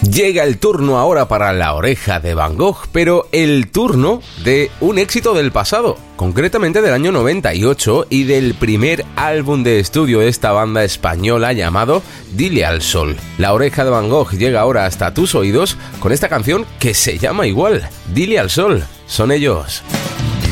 Llega el turno ahora para La Oreja de Van Gogh, pero el turno de un éxito del pasado, concretamente del año 98 y del primer álbum de estudio de esta banda española llamado Dile al Sol. La Oreja de Van Gogh llega ahora hasta tus oídos con esta canción que se llama igual, Dile al Sol. Son ellos.